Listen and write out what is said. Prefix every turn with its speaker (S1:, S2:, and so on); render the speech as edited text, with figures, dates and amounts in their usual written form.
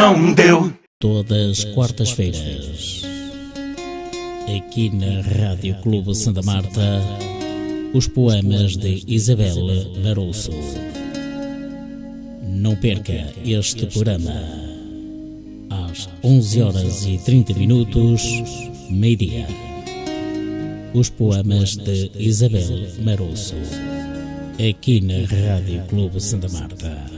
S1: não deu.
S2: Todas quartas-feiras, aqui na Rádio Clube Santa Marta, os poemas de Isabel Larouço. Não perca este programa às 11h30, meio-dia. Os poemas de Isabel Larouço, aqui na Rádio Clube Santa Marta.